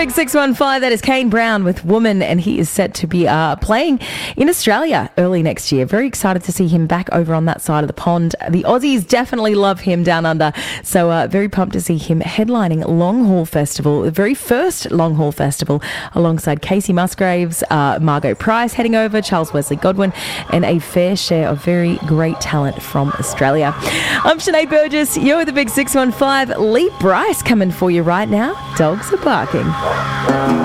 Big 615, that is Kane Brown with Woman, and he is set to be playing in Australia early next year. Very excited to see him back over on that side of the pond. The Aussies definitely love him down under, so very pumped to see him headlining Long Haul Festival, the very first Long Haul Festival, alongside Casey Musgraves, Margot Price heading over, Charles Wesley Godwin, and a fair share of very great talent from Australia. I'm Sinead Burgess, you're the Big 615. Lee Bryce coming for you right now. Dogs are barking.